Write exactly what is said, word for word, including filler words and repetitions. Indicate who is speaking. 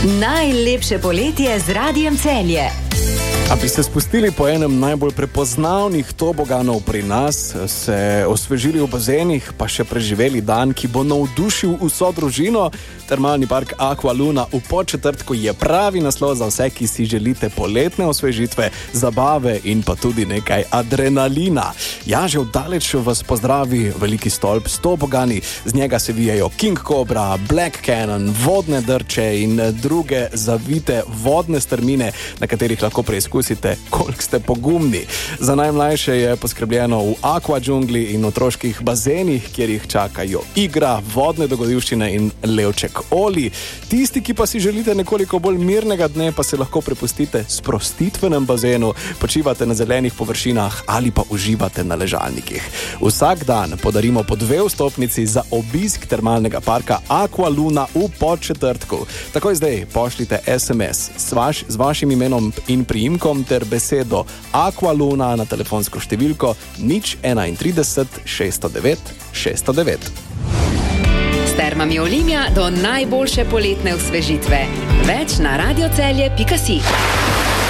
Speaker 1: Najlepše poletje z Radiem Celje.
Speaker 2: A bi se spustili po enem najbolj prepoznavnih toboganov pri nas, se osvežili v bazenih, pa še preživeli dan, ki bo navdušil vso družino. Termalni park Aqualuna v Podčetrtku je pravi naslov za vse, ki si želite poletne osvežitve, zabave in pa tudi nekaj adrenalina. Ja, že oddaleč vas pozdravi veliki stolp s tobogani, z njega se vijajo King Cobra, Black Cannon, vodne drče in druge zavite vodne strmine, na katerih lahko preizkusite, koliko ste pogumni. Za najmlajše je poskrbljeno v aqua džungli in otroških bazenih, kjer jih čakajo igra, vodne dogodivščine in levček oli. Tisti, ki pa si želite nekoliko bolj mirnega dne, pa se lahko prepustite sprostitvenem bazenu, počivate na zelenih površinah ali pa uživate na ležalnikih. Vsak dan podarimo po dve vstopnici za obisk termalnega parka Aqualuna v Podčetrtku. Takoj zdaj pošljite es em es s, vaš, z vašim imenom in priimkom ter besedo Aqualuna na telefonsko številko nič trideset ena šeststo devet šeststo devet.
Speaker 1: S termami Olimia do najboljše poletne osvežitve. Več na radiocelje pika si.